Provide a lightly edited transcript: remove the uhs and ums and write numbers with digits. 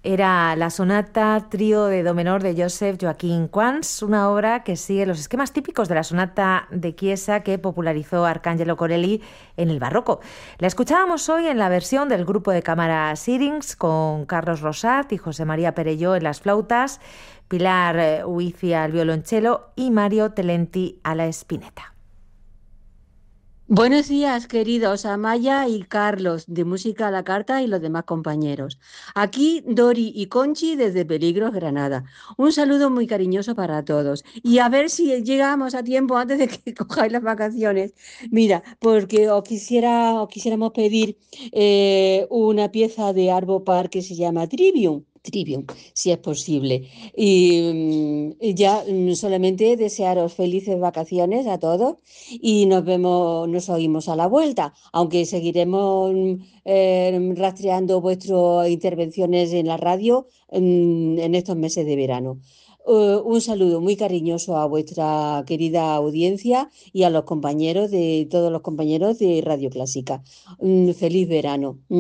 Era la sonata trío de do menor de Joseph Joachim Quans, una obra que sigue los esquemas típicos de la sonata de Chiesa que popularizó Arcangelo Corelli en el barroco. La escuchábamos hoy en la versión del grupo de cámara Syrinx con Carlos Rosat y José María Perelló en las flautas, Pilar Huici al violonchelo y Mario Telenti a la espineta. Buenos días, queridos Amaya y Carlos, de Música a la Carta y los demás compañeros. Aquí Dori y Conchi desde Peligros, Granada. Un saludo muy cariñoso para todos. Y a ver si llegamos a tiempo antes de que cojáis las vacaciones. Mira, porque os quisiéramos pedir una pieza de Arvo Part que se llama Trivium. Trivium, si es posible. Y ya solamente desearos felices vacaciones a todos y nos vemos, nos oímos a la vuelta, aunque seguiremos rastreando vuestras intervenciones en la radio en estos meses de verano. Un saludo muy cariñoso a vuestra querida audiencia y a los compañeros de todos los compañeros de Radio Clásica. Feliz verano.